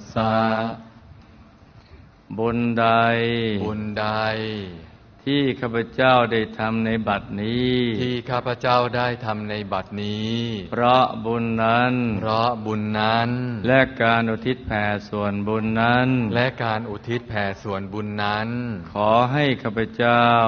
สะบุญใดที่ข้าพเจ้าได้ทำในบัดนี้เพราะบุญนั้นและการอุทิศแผ่ส่วนบุญนั้นขอให้ข้าพเจ้า